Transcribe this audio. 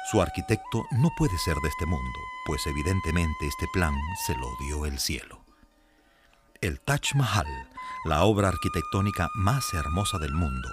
Su arquitecto no puede ser de este mundo, pues evidentemente este plan se lo dio el cielo. El Taj Mahal, la obra arquitectónica más hermosa del mundo,